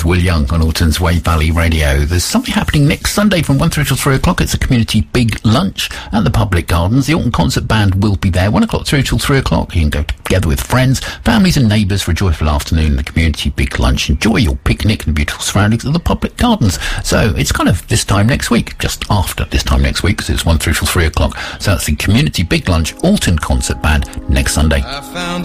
Will Young on Alton's Wave Valley Radio. There's something happening next Sunday from 1 through till 3 o'clock. It's a community big lunch at the Public Gardens. The Alton Concert Band will be there 1 o'clock through till 3 o'clock. You can go together with friends, families and neighbours for a joyful afternoon in the community big lunch. Enjoy your picnic and the beautiful surroundings of the Public Gardens. So it's kind of this time next week, just after this time next week, because it's 1 through till 3 o'clock. So that's the community big lunch, Alton Concert Band, next Sunday.